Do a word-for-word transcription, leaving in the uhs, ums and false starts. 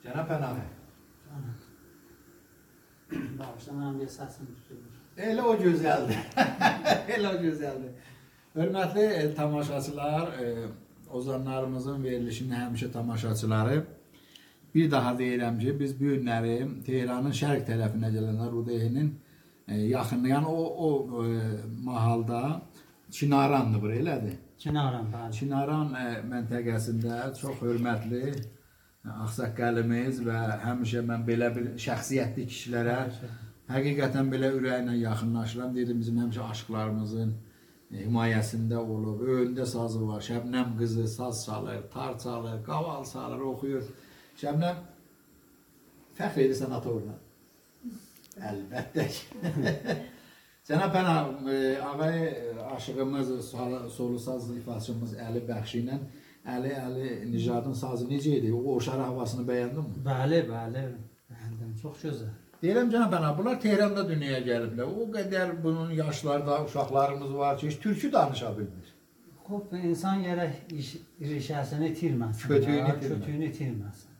Cənab Pənahi. Bağışlanan bir səsim tutulur. Elə o gözəldir. Elə o gözəldir. Hörmətli e, tamaşaçılar, e, ozanlarımızın verilişinin həmişə tamaşaçıları, bir daha deyirəm ki, biz bu günləri Tehranın şərq tərəfinə gələn Rudeyhinin e, yaxınlayan o, o e, mahalda Çinarandır bura, elədir? Çinaran, bəli. Çinaran e, məntəqəsində çox hörmətli ağsaqqalımız və həmişə mən belə bir şəxsiyyətli kişilərə həqiqətən belə ürəklə yaxınlaşıram. Dedim, bizim həmişə aşıqlarımızın himayəsində olub. Önündə sazı var. Şəbnəm qızı saz çalır, tar çalır, qaval çalır, oxuyur. Şəbnəm fəxr edirsən atorla. Əlbəttə ki. Cənab Pənahi, ağay aşığımız, solu saz ifaçımız Əli Bəxşi ilə Əli, Əli Nijadın sazı necə idi? O şəhər havasını bəyəndin mi? Bəli, bəli. Bəyəndim. Çox gözəl. Deyirəm Cənab Pənahi, bunlar Tehranda dünyaya gəliblər. O qədər bunun yaşlarda uşaqlarımız var ki, heç türkü danışa bilmir. Xop, insan gərək rişəsini itirməsin. Kötüyünü itirməsin. Kötüyünü itirməsin.